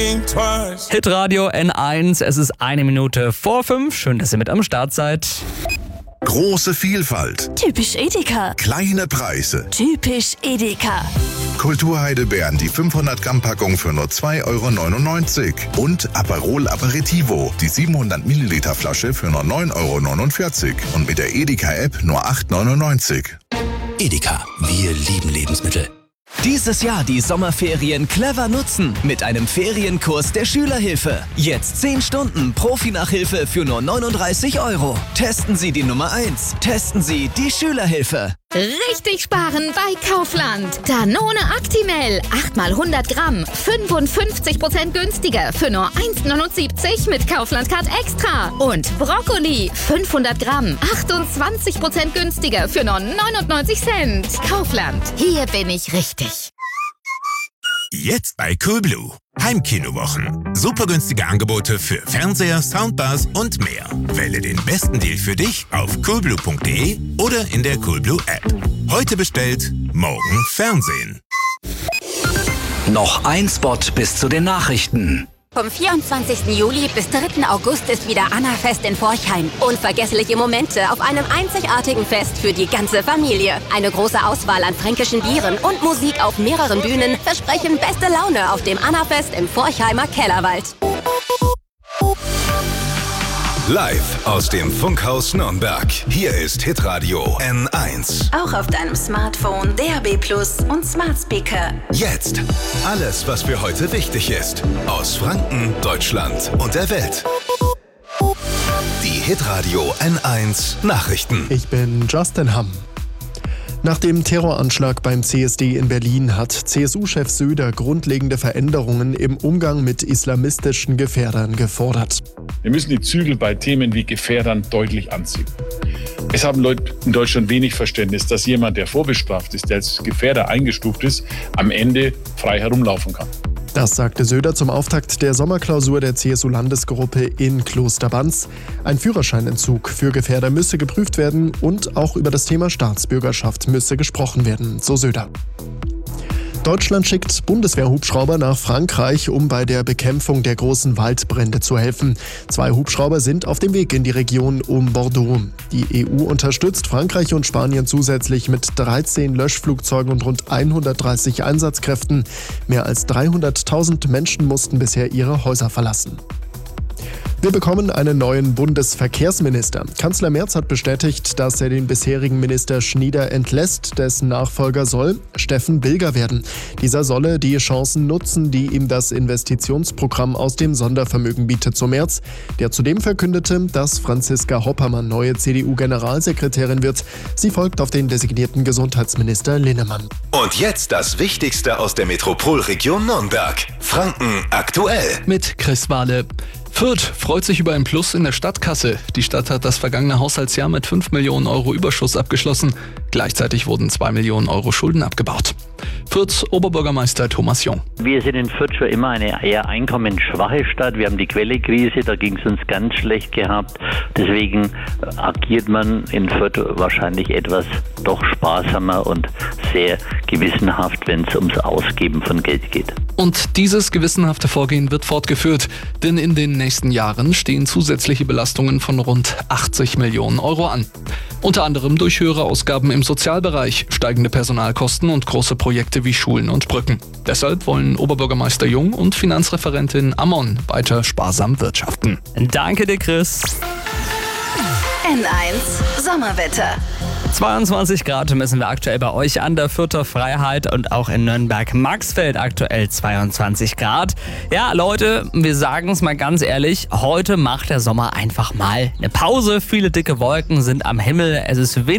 Hitradio N1, es ist 1:05. Schön, dass ihr mit am Start seid. Große Vielfalt. Typisch Edeka. Kleine Preise. Typisch Edeka. Kulturheidelbeeren, die 500 Gramm Packung für nur 2,99 € und Aperol Aperitivo, die 700 Milliliter Flasche für nur 9,49 € und mit der Edeka-App nur 8,99 €. Edeka, wir lieben Lebensmittel. Dieses Jahr die Sommerferien clever nutzen mit einem Ferienkurs der Schülerhilfe. Jetzt 10 Stunden Profi-Nachhilfe für nur 39 €. Testen Sie die Nummer 1. Testen Sie die Schülerhilfe. Richtig sparen bei Kaufland. Danone Actimel, 8 mal 100 Gramm, 55% günstiger für nur 1,79 € mit Kaufland Card Extra. Und Brokkoli, 500 Gramm, 28% günstiger für nur 99 Cent. Kaufland, hier bin ich richtig. Jetzt bei Coolblue. Heimkinowochen. Super günstige Angebote für Fernseher, Soundbars und mehr. Wähle den besten Deal für dich auf coolblue.de oder in der Coolblue App. Heute bestellt, morgen Fernsehen. Noch ein Spot bis zu den Nachrichten. Vom 24. Juli bis 3. August ist wieder Annafest in Forchheim. Unvergessliche Momente auf einem einzigartigen Fest für die ganze Familie. Eine große Auswahl an fränkischen Bieren und Musik auf mehreren Bühnen versprechen beste Laune auf dem Annafest im Forchheimer Kellerwald. Live aus dem Funkhaus Nürnberg. Hier ist Hitradio N1. Auch auf deinem Smartphone, DAB+ und Smart Speaker. Jetzt alles, was für heute wichtig ist. Aus Franken, Deutschland und der Welt. Die Hitradio N1 Nachrichten. Ich bin Justin Hamm. Nach dem Terroranschlag beim CSD in Berlin hat CSU-Chef Söder grundlegende Veränderungen im Umgang mit islamistischen Gefährdern gefordert. Wir müssen die Zügel bei Themen wie Gefährdern deutlich anziehen. Es haben Leute in Deutschland wenig Verständnis, dass jemand, der vorbestraft ist, der als Gefährder eingestuft ist, am Ende frei herumlaufen kann. Das sagte Söder zum Auftakt der Sommerklausur der CSU-Landesgruppe in Klosterbanz. Ein Führerscheinentzug für Gefährder müsse geprüft werden und auch über das Thema Staatsbürgerschaft müsse gesprochen werden, so Söder. Deutschland schickt Bundeswehrhubschrauber nach Frankreich, um bei der Bekämpfung der großen Waldbrände zu helfen. 2 Hubschrauber sind auf dem Weg in die Region um Bordeaux. Die EU unterstützt Frankreich und Spanien zusätzlich mit 13 Löschflugzeugen und rund 130 Einsatzkräften. Mehr als 300.000 Menschen mussten bisher ihre Häuser verlassen. Wir bekommen einen neuen Bundesverkehrsminister. Kanzler Merz hat bestätigt, dass er den bisherigen Minister Schnieder entlässt. Dessen Nachfolger soll Steffen Bilger werden. Dieser solle die Chancen nutzen, die ihm das Investitionsprogramm aus dem Sondervermögen bietet, so Merz, der zudem verkündete, dass Franziska Hoppermann neue CDU-Generalsekretärin wird. Sie folgt auf den designierten Gesundheitsminister Linnemann. Und jetzt das Wichtigste aus der Metropolregion Nürnberg. Franken aktuell. Mit Chris Wahle. Fürth freut sich über ein Plus in der Stadtkasse. Die Stadt hat das vergangene Haushaltsjahr mit 5 Millionen € Überschuss abgeschlossen. Gleichzeitig wurden 2 Millionen € Schulden abgebaut. Fürths Oberbürgermeister Thomas Jung. Wir sind in Fürth schon immer eine eher einkommensschwache Stadt. Wir haben die Quelle-Krise, da ging es uns ganz schlecht gehabt. Deswegen agiert man in Fürth wahrscheinlich etwas doch sparsamer und sehr gewissenhaft, wenn es ums Ausgeben von Geld geht. Und dieses gewissenhafte Vorgehen wird fortgeführt, denn in den nächsten Jahren stehen zusätzliche Belastungen von rund 80 Millionen € an. Unter anderem durch höhere Ausgaben im Sozialbereich, steigende Personalkosten und große Projekte wie Schulen und Brücken. Deshalb wollen Oberbürgermeister Jung und Finanzreferentin Ammon weiter sparsam wirtschaften. Danke dir, Chris. N1 Sommerwetter. 22 Grad messen wir aktuell bei euch an der Fürther Freiheit und auch in Nürnberg-Maxfeld aktuell 22 Grad. Ja, Leute, wir sagen es mal ganz ehrlich, heute macht der Sommer einfach mal eine Pause. Viele dicke Wolken sind am Himmel, es ist